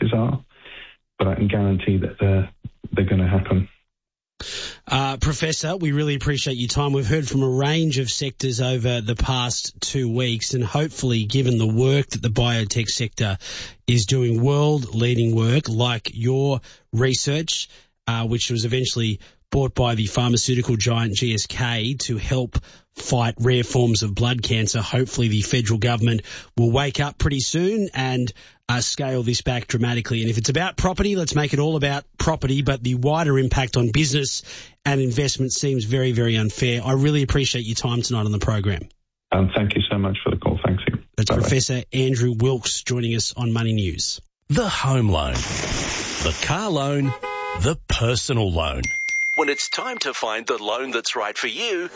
increases are, but I can guarantee that they're going to happen. Professor, we really appreciate your time. We've heard from a range of sectors over the past 2 weeks, and hopefully, given the work that the biotech sector is doing, world-leading work like your research, which was eventually bought by the pharmaceutical giant GSK to help fight rare forms of blood cancer. Hopefully the federal government will wake up pretty soon and scale this back dramatically. And if it's about property, let's make it all about property, but the wider impact on business and investment seems very, very unfair. I really appreciate your time tonight on the program. Thank you so much for the call. Thanks. That's Bye-bye. Professor Andrew Wilkes joining us on Money News. The home loan, the car loan, the personal loan. When it's time to find the loan that's right for you,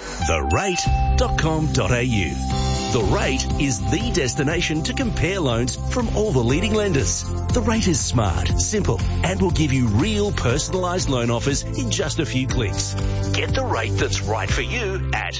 therate.com.au. The Rate is the destination to compare loans from all the leading lenders. The Rate is smart, simple, and will give you real personalised loan offers in just a few clicks. Get the rate that's right for you at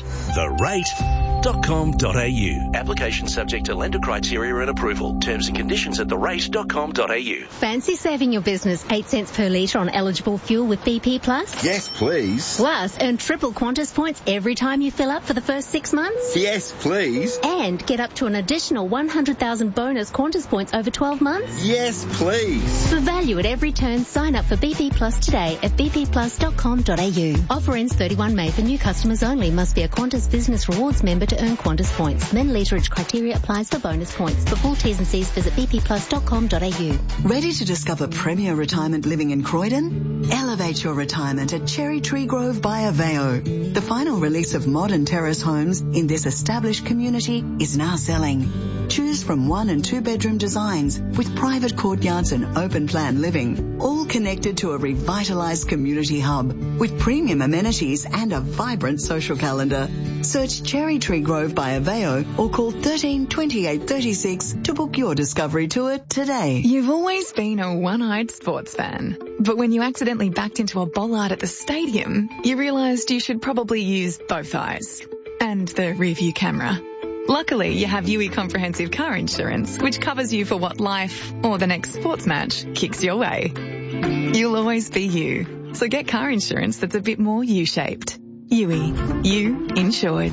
therate.com.au. Application subject to lender criteria and approval. Terms and conditions at therate.com.au. Fancy saving your business 8 cents per litre on eligible fuel with BP Plus? Yes, please. Plus, earn triple Qantas points every time you fill up for the first 6 months? Yes, please. And get up to an additional 100,000 bonus Qantas points over 12 months? Yes, please. For value at every turn, sign up for BP Plus today at bpplus.com.au. Offer ends 31 May for new customers only. Must be a Qantas Business Rewards member to earn Qantas points. Then literage criteria applies for bonus points. For full T's and C's, visit bpplus.com.au. Ready to discover premier retirement living in Croydon? Elevate your retirement at Cherry Tree Grove by Aveo. The final release of modern terrace homes in this established community is now selling. Choose from 1 and 2 bedroom designs with private courtyards and open plan living, all connected to a revitalised community hub with premium amenities and a vibrant social calendar. Search Cherry Tree Grove by Aveo or call 13 28 36 to book your discovery tour today. You've always been a one-eyed sports fan, but when you accidentally backed into a bollard at the stadium, you realised you should probably use both eyes and the rear-view camera. Luckily, you have UE Comprehensive Car Insurance, which covers you for what life or the next sports match kicks your way. You'll always be you, so get car insurance that's a bit more U-shaped. UE. You insured.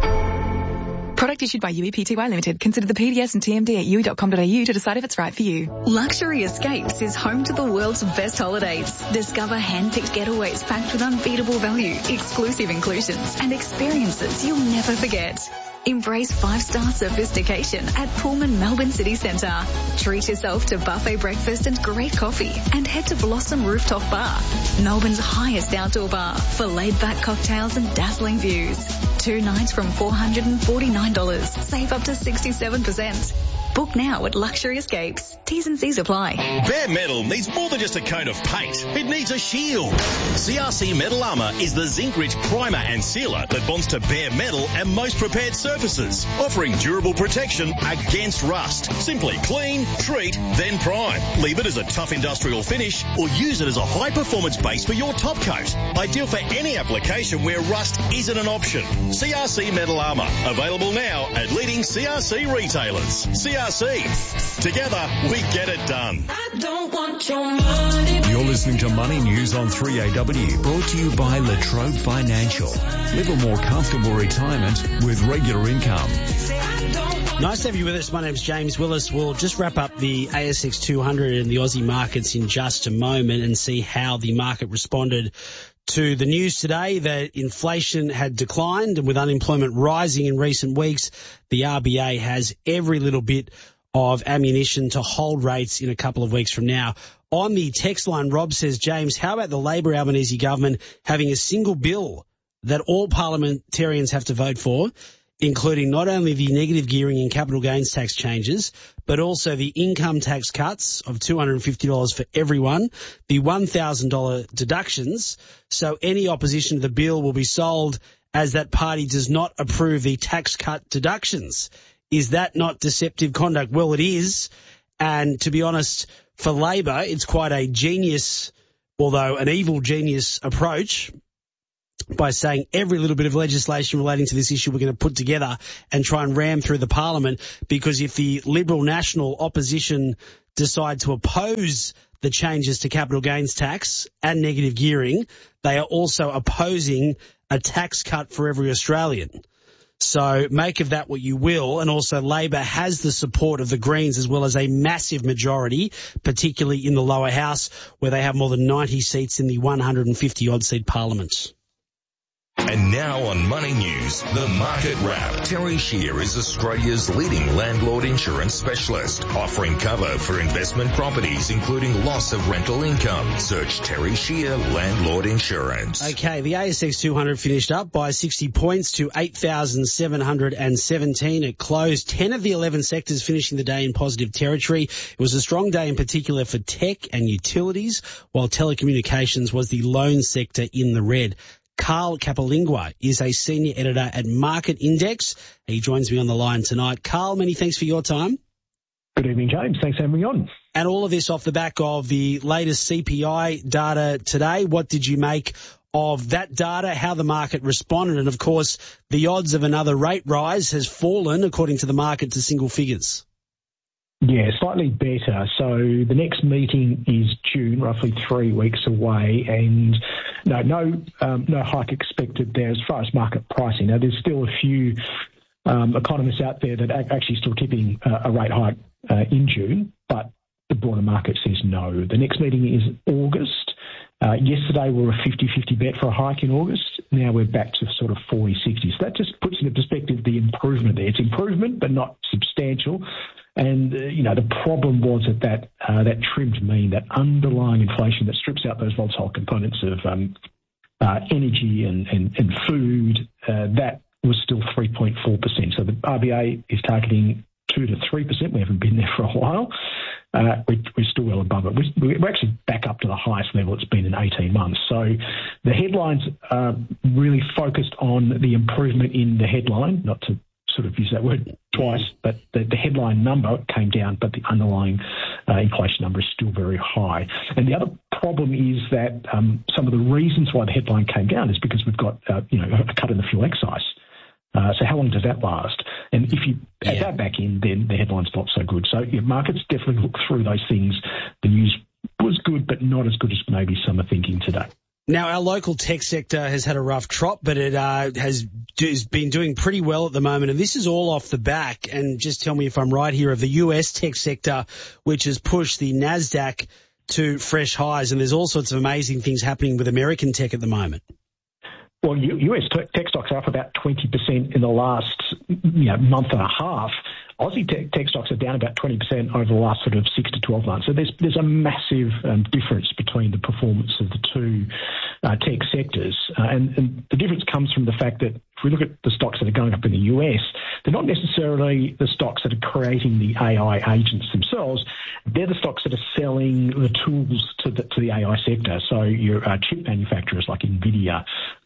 Product issued by UE Pty Limited. Consider the PDS and TMD at UE.com.au to decide if it's right for you. Luxury Escapes is home to the world's best holidays. Discover hand-picked getaways packed with unbeatable value, exclusive inclusions, and experiences you'll never forget. Embrace 5-star sophistication at Pullman Melbourne City Centre. Treat yourself to buffet breakfast and great coffee, and head to Blossom Rooftop Bar, Melbourne's highest outdoor bar, for laid-back cocktails and dazzling views. 2 nights from $449. Save up to 67%. Book now at Luxury Escapes. T's and C's apply. Bare Metal needs more than just a coat of paint. It needs a shield. CRC Metal Armour is the zinc-rich primer and sealer that bonds to bare metal and most prepared surfaces, offering durable protection against rust. Simply clean, treat, then prime. Leave it as a tough industrial finish or use it as a high-performance base for your top coat. Ideal for any application where rust isn't an option. CRC Metal Armour. Available now at leading CRC retailers. CRC. Together, we get it done. I don't want your money. You're listening to Money News on 3AW, brought to you by Latrobe Financial. Live a more comfortable retirement with regular income. Nice to have you with us. My name's James Willis. We'll just wrap up the ASX 200 and the Aussie markets in just a moment and see how the market responded to the news today that inflation had declined, and with unemployment rising in recent weeks, the RBA has every little bit of ammunition to hold rates in a couple of weeks from now. On the text line, Rob says, James, how about the Labor Albanese government having a single bill that all parliamentarians have to vote for, including not only the negative gearing and capital gains tax changes, but also the income tax cuts of $250 for everyone, the $1,000 deductions, so any opposition to the bill will be sold as that party does not approve the tax cut deductions. Is that not deceptive conduct? Well, it is. And to be honest, for Labor, it's quite a genius, although an evil genius approach, by saying every little bit of legislation relating to this issue we're going to put together and try and ram through the parliament, because if the Liberal National opposition decide to oppose the changes to capital gains tax and negative gearing, they are also opposing a tax cut for every Australian. So make of that what you will. And also Labor has the support of the Greens as well as a massive majority, particularly in the lower house where they have more than 90 seats in the 150-odd seat parliament. And now on Money News, the Market Wrap. Terry Shear is Australia's leading landlord insurance specialist, offering cover for investment properties, including loss of rental income. Search Terry Shear Landlord Insurance. Okay, the ASX 200 finished up by 60 points to 8,717. It closed 10 of the 11 sectors finishing the day in positive territory. It was a strong day in particular for tech and utilities, while telecommunications was the lone sector in the red. Carl Capolingua is a senior editor at Market Index. He joins me on the line tonight. Carl, many thanks for your time. Good evening, James. Thanks for having me on. And all of this off the back of the latest CPI data today. What did you make of that data, how the market responded? And, of course, the odds of another rate rise has fallen, according to the market, to single figures. Yeah, slightly better. So the next meeting is June, roughly 3 weeks away, and no hike expected there as far as market pricing. Now, there's still a few economists out there that are actually still tipping a rate hike in June, but the broader market says no. The next meeting is August. Yesterday we were a 50-50 bet for a hike in August. Now we're back to sort of 40-60. So that just puts into perspective the improvement there. It's improvement, but not substantial. And, the problem was that trimmed mean, that underlying inflation that strips out those volatile components of energy and food, that was still 3.4%. So the RBA is targeting 2 to 3%. We haven't been there for a while. We're still well above it. We're actually back up to the highest level it's been in 18 months. So the headlines are really focused on the improvement in the headline, not to sort of use that word twice, but the headline number came down, but the underlying inflation number is still very high. And the other problem is that some of the reasons why the headline came down is because we've got a cut in the fuel excise. So how long does that last? And if you add that back in, then the headline's not so good. So markets definitely look through those things. The news was good, but not as good as maybe some are thinking today. Now, our local tech sector has had a rough trot, but it has been doing pretty well at the moment. And this is all off the back, and just tell me if I'm right here, of the US tech sector, which has pushed the NASDAQ to fresh highs. And there's all sorts of amazing things happening with American tech at the moment. Well, US tech stocks are up about 20% in the last month and a half. Aussie tech stocks are down about 20% over the last sort of 6 to 12 months. So there's a massive difference between the performance of the two tech sectors. And the difference comes from the fact that if we look at the stocks that are going up in the US, they're not necessarily the stocks that are creating the AI agents themselves. They're the stocks that are selling the tools to the AI sector. So your chip manufacturers like NVIDIA,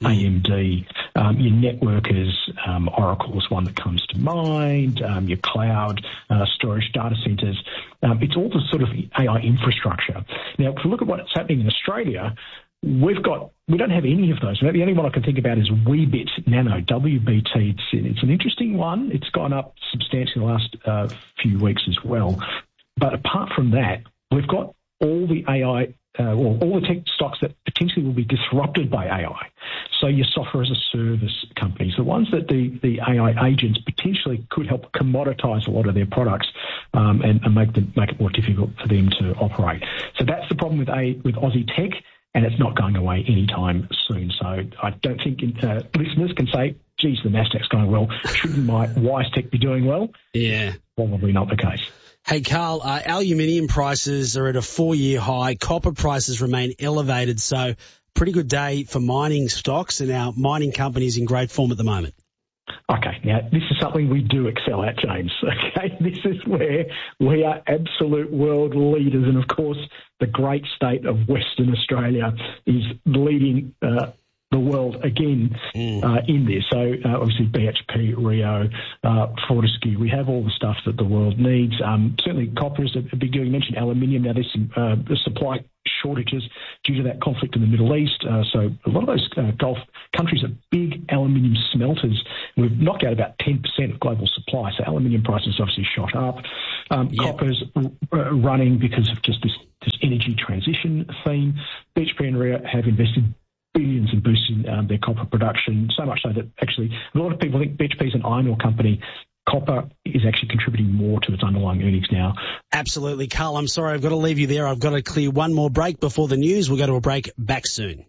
AMD, your networkers, Oracle is one that comes to mind, your cloud storage data centers. It's all the sort of AI infrastructure. Now, if we look at what's happening in Australia, we don't have any of those. The only one I can think about is Weebit Nano, WBT. It's an interesting one. It's gone up substantially the last few weeks as well. But apart from that, we've got all the AI, all the tech stocks that potentially will be disrupted by AI. So your software as a service companies, the ones that the AI agents potentially could help commoditize a lot of their products and make it more difficult for them to operate. So that's the problem with Aussie tech, and it's not going away anytime soon. So I don't think listeners can say, geez, the NASDAQ's going well. Shouldn't my WiseTech be doing well? Yeah. Probably not the case. Hey, Carl, aluminium prices are at a 4-year high. Copper prices remain elevated. So pretty good day for mining stocks, and our mining companies in great form at the moment. Okay, now this is something we do excel at, James. Okay, this is where we are absolute world leaders, and of course the great state of Western Australia is leading the world again in this. So obviously BHP, Rio, Fortescue, we have all the stuff that the world needs. Certainly copper is a big deal. You mentioned aluminium. Now there's some supply shortages due to that conflict in the Middle East. So a lot of those Gulf countries are big aluminium smelters. We've knocked out about 10% of global supply. So aluminium prices obviously shot up. Copper's running because of just this energy transition theme. BHP and Rio have invested billions in boosting their copper production, so much so that actually a lot of people think BHP is an iron ore company. Copper is actually contributing more to its underlying earnings now. Absolutely. Carl, I'm sorry, I've got to leave you there. I've got to clear one more break before the news. We'll go to a break. Back soon.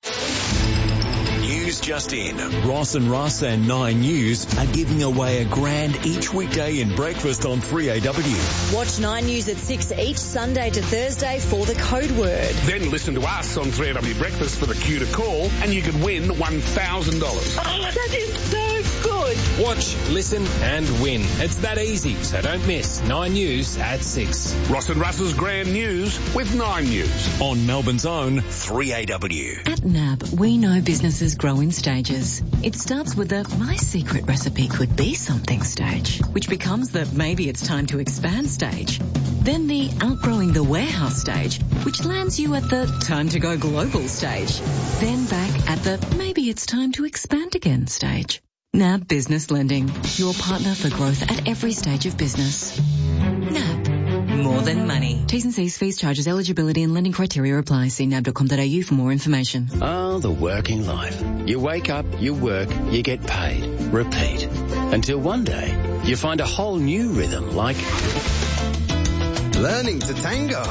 News just in. Ross and Russ and 9 News are giving away $1,000 each weekday in breakfast on 3AW. Watch 9 News at 6 each Sunday to Thursday for the code word. Then listen to us on 3AW Breakfast for the cue to call and you could win $1,000. Oh, that is so good. Watch, listen and win. It's that easy, so don't miss 9 News at 6. Ross and Russ's Grand News with 9 News. On Melbourne's own 3AW. At NAB, we know businesses grow in stages. It starts with the my secret recipe could be something stage, which becomes the maybe it's time to expand stage. Then the outgrowing the warehouse stage, which lands you at the time to go global stage. Then back at the maybe it's time to expand again stage. NAB Business Lending, your partner for growth at every stage of business. NAB. More than money. T's and C's, fees, charges, eligibility and lending criteria apply. See nab.com.au for more information. Oh, the working life. You wake up, you work, you get paid. Repeat. Until one day, you find a whole new rhythm like learning to tango.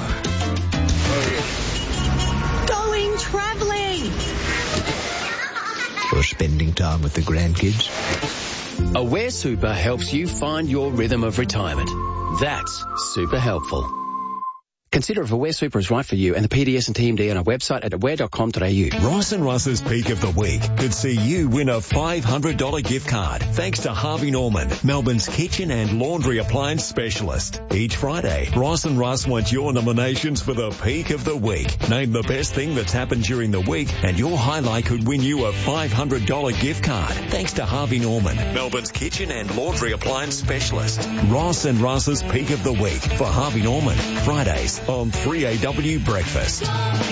Going travelling. Or spending time with the grandkids. Aware Super helps you find your rhythm of retirement. That's super helpful. Consider if Aware Super is right for you and the PDS and TMD on our website at aware.com.au. Ross and Russ's Peak of the Week could see you win a $500 gift card thanks to Harvey Norman, Melbourne's kitchen and laundry appliance specialist. Each Friday, Ross and Russ want your nominations for the Peak of the Week. Name the best thing that's happened during the week and your highlight could win you a $500 gift card thanks to Harvey Norman, Melbourne's kitchen and laundry appliance specialist. Ross and Russ's Peak of the Week for Harvey Norman, Fridays on 3AW Breakfast.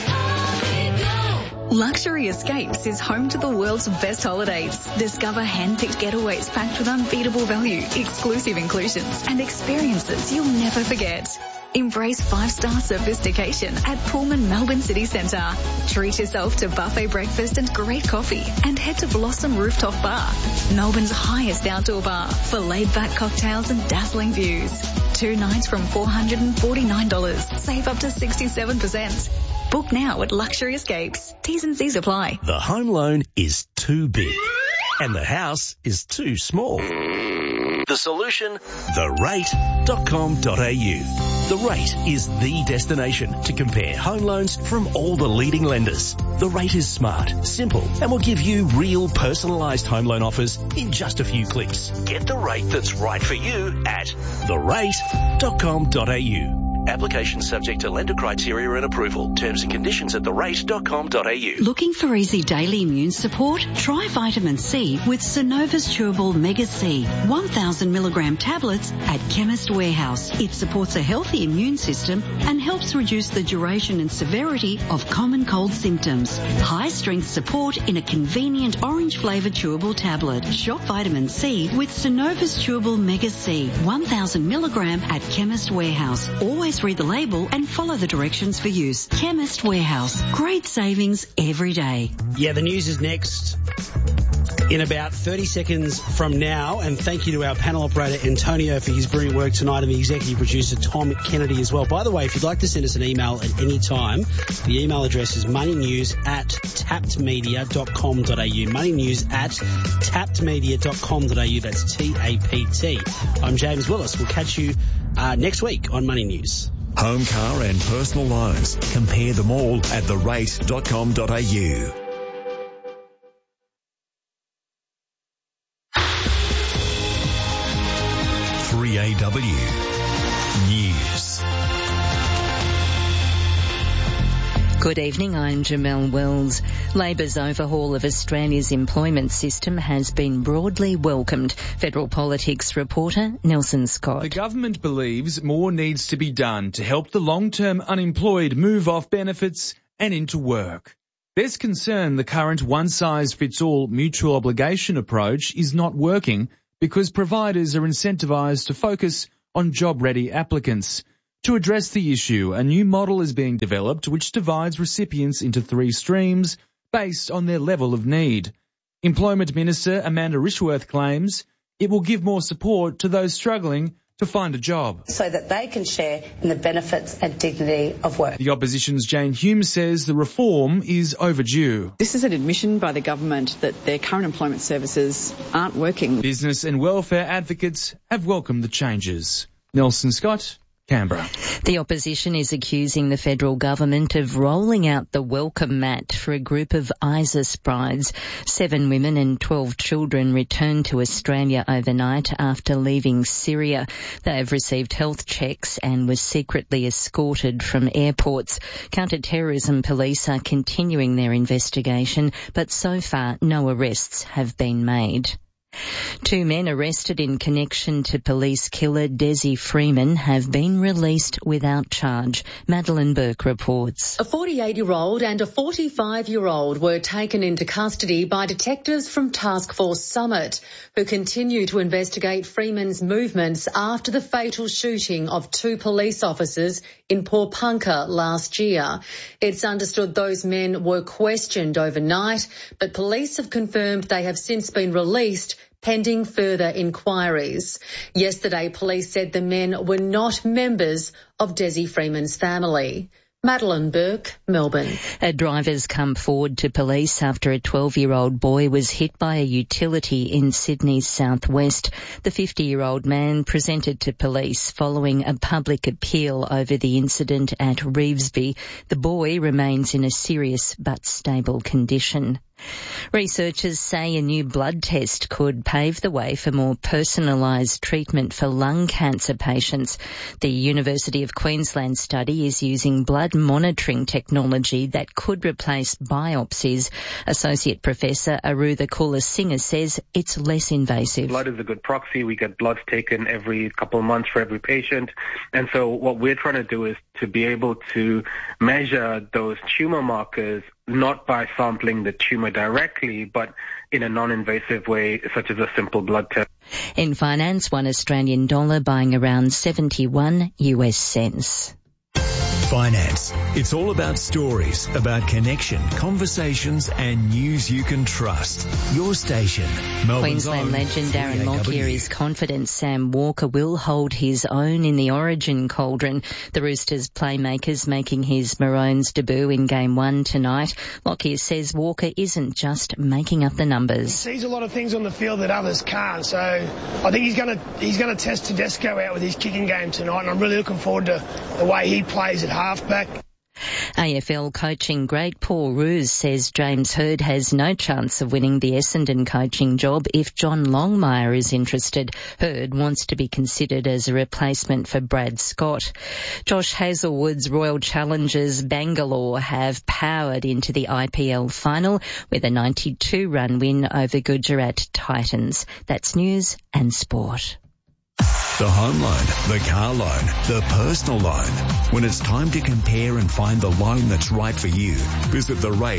Luxury Escapes is home to the world's best holidays. Discover hand-picked getaways packed with unbeatable value, exclusive inclusions, and experiences you'll never forget. Embrace 5-star sophistication at Pullman Melbourne City Centre. Treat yourself to buffet breakfast and great coffee and head to Blossom Rooftop Bar, Melbourne's highest outdoor bar for laid-back cocktails and dazzling views. 2 nights from $449. Save up to 67%. Book now at Luxury Escapes. T's and C's apply. The home loan is too big and the house is too small. The solution? therate.com.au. The Rate is the destination to compare home loans from all the leading lenders. The Rate is smart, simple, and will give you real personalised home loan offers in just a few clicks. Get the rate that's right for you at therate.com.au. Application subject to lender criteria and approval. Terms and conditions at therate.com.au. Looking for easy daily immune support? Try vitamin C with Synova's Chewable Mega C 1,000 milligram tablets at Chemist Warehouse. It supports a healthy immune system and helps reduce the duration and severity of common cold symptoms. High strength support in a convenient orange flavoured chewable tablet. Shop vitamin C with Synova's Chewable Mega C 1,000 milligram at Chemist Warehouse. Always read the label and follow the directions for use. Chemist Warehouse. Great savings every day. Yeah, the news is next in about 30 seconds from now. And thank you to our panel operator, Antonio, for his brilliant work tonight, and the executive producer, Tom Kennedy, as well. By the way, if you'd like to send us an email at any time, the email address is moneynews@tappedmedia.com.au. moneynews@tappedmedia.com.au. That's TAPT. I'm James Willis. We'll catch you next week on Money News. Home, car and personal loans. Compare them all at therate.com.au. News. Good evening, I'm Jamelle Wells. Labor's overhaul of Australia's employment system has been broadly welcomed. Federal Politics reporter Nelson Scott. The government believes more needs to be done to help the long-term unemployed move off benefits and into work. There's concern the current one-size-fits-all mutual obligation approach is not working because providers are incentivised to focus on job-ready applicants. To address the issue, a new model is being developed which divides recipients into 3 streams based on their level of need. Employment Minister Amanda Rishworth claims it will give more support to those struggling to find a job, so that they can share in the benefits and dignity of work. The opposition's Jane Hume says the reform is overdue. This is an admission by the government that their current employment services aren't working. Business and welfare advocates have welcomed the changes. Nelson Scott, Canberra. The opposition is accusing the federal government of rolling out the welcome mat for a group of ISIS brides. 7 women and 12 children returned to Australia overnight after leaving Syria. They have received health checks and were secretly escorted from airports. Counter-terrorism police are continuing their investigation, but so far no arrests have been made. 2 men arrested in connection to police killer Desi Freeman have been released without charge. Madeline Burke reports. A 48-year-old and a 45-year-old were taken into custody by detectives from Task Force Summit, who continue to investigate Freeman's movements after the fatal shooting of 2 police officers in Pawnpukka last year. It's understood those men were questioned overnight, but police have confirmed they have since been released pending further inquiries. Yesterday, police said the men were not members of Desi Freeman's family. Madeline Burke, Melbourne. A driver's come forward to police after a 12-year-old boy was hit by a utility in Sydney's southwest. The 50-year-old man presented to police following a public appeal over the incident at Revesby. The boy remains in a serious but stable condition. Researchers say a new blood test could pave the way for more personalised treatment for lung cancer patients. The University of Queensland study is using blood monitoring technology that could replace biopsies. Associate Professor Arutha Kulasinghe says it's less invasive. Blood is a good proxy. We get bloods taken every couple of months for every patient. And so what we're trying to do is to be able to measure those tumour markers not by sampling the tumour directly, but in a non-invasive way, such as a simple blood test. In finance, $1 Australian dollar buying around 71 US cents. Finance. It's all about stories, about connection, conversations and news you can trust. Your station, Melbourne's Queensland legend Darren Lockyer is confident Sam Walker will hold his own in the Origin cauldron. The Roosters playmakers making his Maroons debut in Game 1 tonight. Lockyer says Walker isn't just making up the numbers. He sees a lot of things on the field that others can't, so I think he's going to test Tedesco out with his kicking game tonight, and I'm really looking forward to the way he plays at halfback. AFL coaching great Paul Roos says James Hird has no chance of winning the Essendon coaching job if John Longmire is interested. Hird wants to be considered as a replacement for Brad Scott. Josh Hazlewood's Royal Challengers Bangalore have powered into the IPL final with a 92-run win over Gujarat Titans. That's news and sport. The home loan, the car loan, the personal loan. When it's time to compare and find the loan that's right for you, visit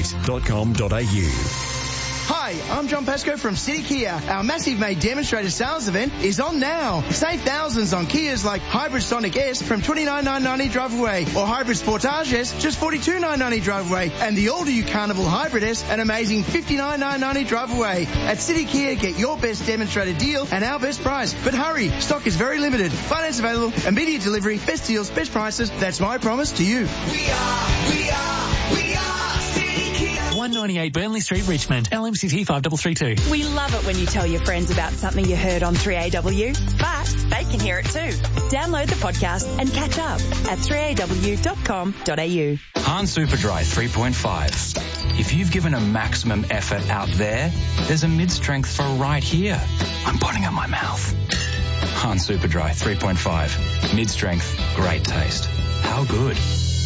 therate.com.au. Hi, I'm John Pascoe from City Kia. Our massive May demonstrator sales event is on now. Save thousands on Kias like Hybrid Sonic S from $29,990 drive away, or Hybrid Sportage S just $42,990 drive away, and the all-new Carnival Hybrid S an amazing $59,990 drive away. At City Kia, get your best demonstrator deal and our best price. But hurry, stock is very limited. Finance available, immediate delivery, best deals, best prices. That's my promise to you. We are 198 Burnley Street, Richmond. LMCT 5332. We love it when you tell your friends about something you heard on 3AW, but they can hear it too. Download the podcast and catch up at 3aw.com.au. Han Superdry 3.5. If you've given a maximum effort out there's a mid-strength for right here. I'm putting up my mouth. Han Superdry 3.5. Mid-strength, great taste. How good?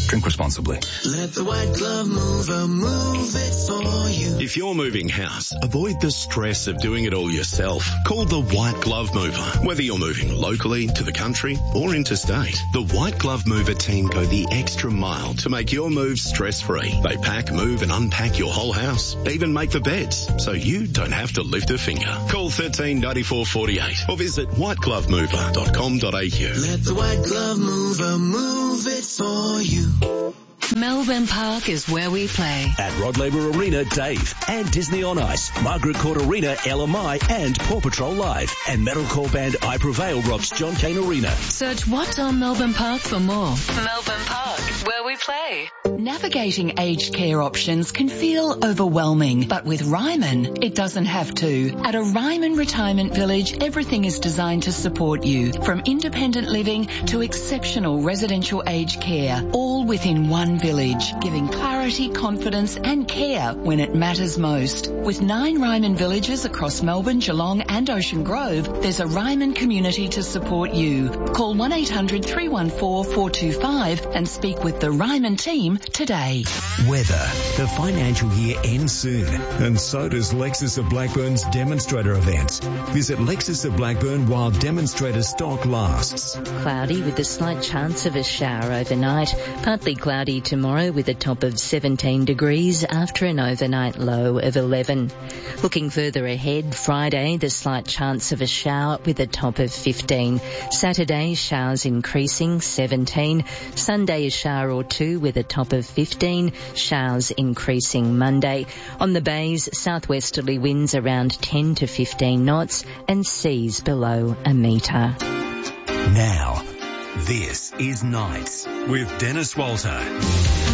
Drink responsibly. Let the White Glove Mover move it for you. If you're moving house, avoid the stress of doing it all yourself. Call the White Glove Mover. Whether you're moving locally, to the country, or interstate, the White Glove Mover team go the extra mile to make your move stress-free. They pack, move and unpack your whole house, even make the beds, so you don't have to lift a finger. Call 13 94 48 or visit whiteglovemover.com.au. Let the White Glove Mover move it for you. Melbourne Park is where we play. At Rod Laver Arena, Dave. And Disney on Ice, Margaret Court Arena, LMI and Paw Patrol Live. And metalcore band I Prevail rocks John Cain Arena. Search What's on Melbourne Park for more. Melbourne Park, where we play. Navigating aged care options can feel overwhelming, but with Ryman, it doesn't have to. At a Ryman Retirement Village, everything is designed to support you, from independent living to exceptional residential aged care, all within one village, giving clarity, confidence and care when it matters most. With 9 Ryman villages across Melbourne, Geelong and Ocean Grove, there's a Ryman community to support you. Call 1800 314 425 and speak with the Ryman team today. Weather. The financial year ends soon, and so does Lexus of Blackburn's demonstrator events. Visit Lexus of Blackburn while demonstrator stock lasts. Cloudy with a slight chance of a shower overnight. Partly cloudy tomorrow with a top of 17 degrees after an overnight low of 11. Looking further ahead, Friday, the slight chance of a shower with a top of 15. Saturday, showers increasing, 17. Sunday, a shower or two with a top of 15. Showers increasing Monday. On the bays, southwesterly winds around 10 to 15 knots and seas below a metre. Now, this is Nights with Dennis Walter.